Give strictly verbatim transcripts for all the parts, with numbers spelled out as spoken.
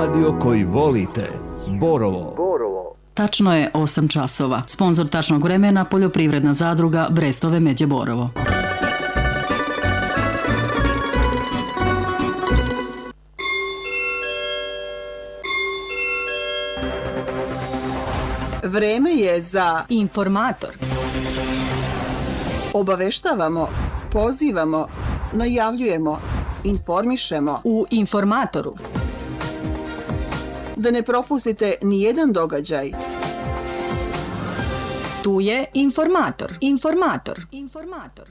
Radio koji volite. Borovo. Borovo. Tačno je osam časova. Sponzor tačnog vremena Poljoprivredna zadruga Brestove Međe Borovo. Vreme je za informator. Obaveštavamo, pozivamo, najavljujemo, informišemo u informatoru. Da ne propustite ni jedan događaj. Tu je informator. Informator. Informator.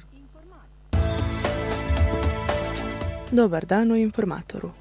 Dobar dan u informatoru.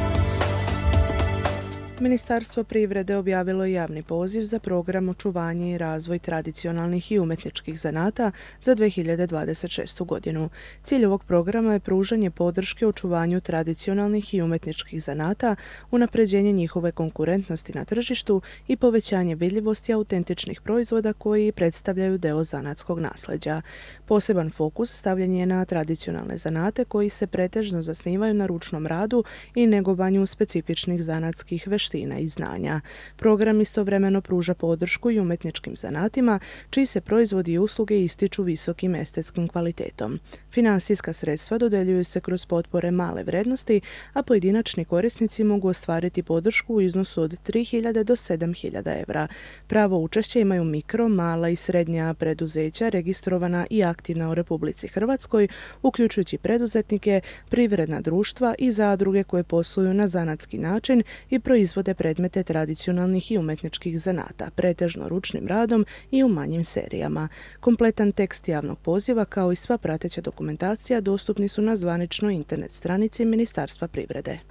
Ministarstvo privrede objavilo je javni poziv za program očuvanje i razvoj tradicionalnih i umjetničkih zanata za dvije hiljade dvadeset šestu. godinu. Cilj ovog programa je pružanje podrške očuvanju tradicionalnih i umjetničkih zanata, unapređenje njihove konkurentnosti na tržištu i povećanje vidljivosti autentičnih proizvoda koji predstavljaju deo zanatskog nasljeđa. Poseban fokus stavljen je na tradicionalne zanate koji se pretežno zasnivaju na ručnom radu i negovanju specifičnih zanatskih veština i znanja. Program istovremeno pruža podršku i umjetničkim zanatima, čiji se proizvodi i usluge ističu visokim estetskim kvalitetom. Finansijska sredstva dodjeljuju se kroz potpore male vrednosti, a pojedinačni korisnici mogu ostvariti podršku u iznosu od tri hiljade do sedam hiljada evra. Pravo učešće imaju mikro, mala i srednja preduzeća registrovana i aktivna u Republici Hrvatskoj, uključujući preduzetnike, privredna društva i zadruge koje posluju na zanatski način i proizvode predmete tradicionalnih i umjetničkih zanata, pretežno ručnim radom i u manjim serijama. Kompletan tekst javnog poziva kao i sva prateća dokumentacija dostupni su na zvaničnoj internet stranici Ministarstva privrede.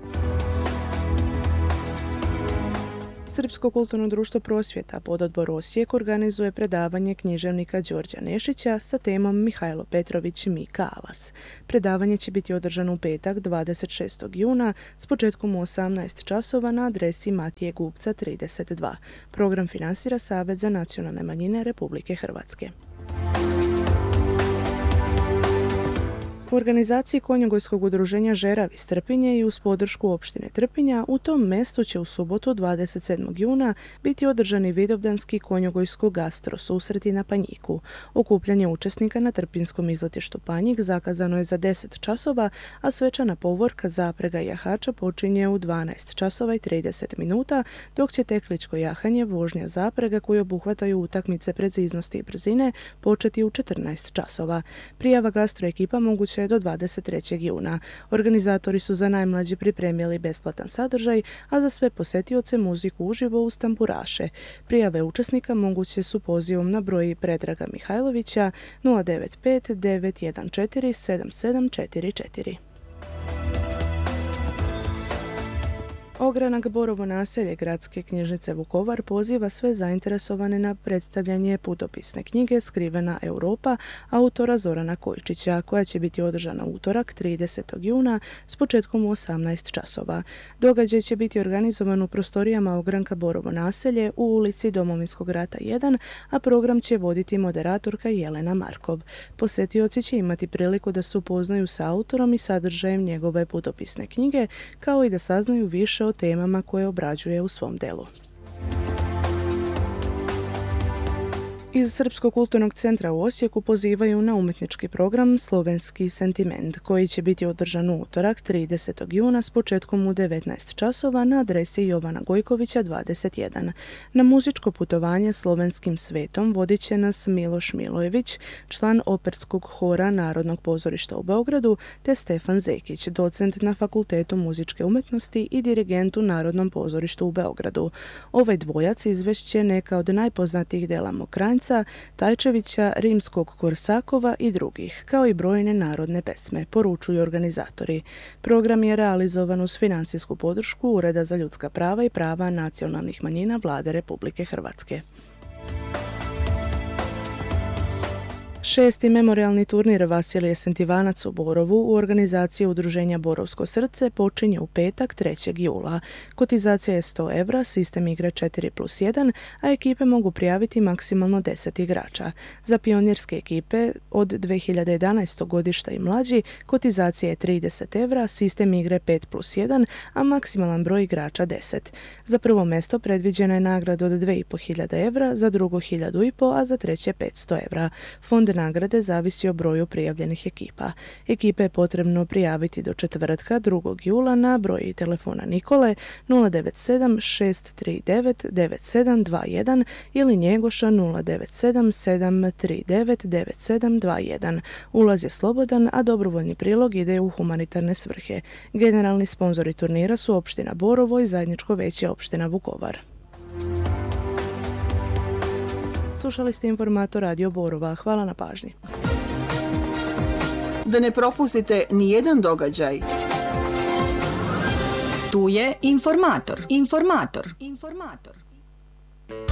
Srpsko kulturno društvo Prosvjeta pododbor Osijek organizuje predavanje književnika Đorđa Nešića sa temom Mihajlo Petrović Mika Alas. Predavanje će biti održano u petak dvadeset šestog juna s početkom u osamnaest časova na adresi Matije Gubca trideset dva. Program finansira Savez za nacionalne manjine Republike Hrvatske. U organizaciji Konjogojskog udruženja Žerav iz Trpinje i uz podršku opštine Trpinja u tom mjestu će u subotu dvadeset sedmog juna biti održani vidovdanski konjogojsko gastro susreti na Panjiku. Okupljanje učesnika na trpinskom izletištu Panjik zakazano je za deset časova, a svečana povorka zaprega i jahača počinje u dvanaest časova i trideset minuta, dok će tekličko jahanje, vožnja zaprega koji obuhvataju utakmice preciznosti i brzine početi u četrnaest časova. Prijava gastro ekipa moguće do dvadeset trećeg juna. Organizatori su za najmlađe pripremili besplatan sadržaj, a za sve posjetioce muziku uživo uz tamburaše. Prijave učesnika moguće su pozivom na broj Predraga Mihajlovića nula devet pet devet jedan četiri sedam sedam četiri četiri. Ogranak Borovo naselje Gradske knjižnice Vukovar poziva sve zainteresovane na predstavljanje putopisne knjige Skrivena Europa autora Zorana Kojčića, koja će biti održana utorak tridesetog juna s početkom u osamnaest časova. Događaj će biti organizovan u prostorijama Ogranka Borovo naselje u ulici Domovinskog rata jedan, a program će voditi moderatorka Jelena Markov. Posjetioci će imati priliku da se upoznaju sa autorom i sadržajem njegove putopisne knjige, kao i da saznaju više o temama koje obrađuje u svom delu. Iz Srpskog kulturnog centra u Osijeku pozivaju na umjetnički program Slovenski sentiment, koji će biti održan u utorak tridesetog juna s početkom u devetnaest časova na adresi Jovana Gojkovića dvadeset jedan. Na muzičko putovanje slovenskim svetom vodit će nas Miloš Milojević, član operskog hora Narodnog pozorišta u Beogradu, te Stefan Zekić, docent na Fakultetu muzičke umjetnosti i dirigent u Narodnom pozorištu u Beogradu. Ovaj dvojac izvešće neka od najpoznatijih dela Mokranjca, Tajčevića, Rimskog Korsakova i drugih, kao i brojne narodne pesme, poručuju organizatori. Program je realizovan uz finansijsku podršku Ureda za ljudska prava i prava nacionalnih manjina Vlade Republike Hrvatske. Šesti memorijalni turnir Vasilije Sentivanac u Borovu u organizaciji Udruženja Borovsko srce počinje u petak trećeg jula. Kotizacija je sto evra, sistem igre četiri plus jedan, a ekipe mogu prijaviti maksimalno deset igrača. Za pionirske ekipe od dve hiljade jedanaestog godišta i mlađi kotizacija je trideset evra, sistem igre pet plus jedan, a maksimalan broj igrača deset. Za prvo mesto predviđena je nagrada od dve hiljade petsto evra, za drugo hiljadu petsto, a za treće petsto evra. Fond nagrade zavisi o broju prijavljenih ekipa. Ekipe je potrebno prijaviti do četvrtka drugog jula na broj telefona Nikole nula devet sedam šest tri devet devet sedam dva jedan ili Njegoša nula devet sedam sedam tri devet devet sedam dva jedan. Ulaz je slobodan, a dobrovoljni prilog ide u humanitarne svrhe. Generalni sponzori turnira su opština Borovo i zajedničko veće opština Vukovar. Slušali ste informator Radio Borova. Hvala na pažnji. Da ne propustite ni jedan događaj. Tu je informator. Informator. Informator.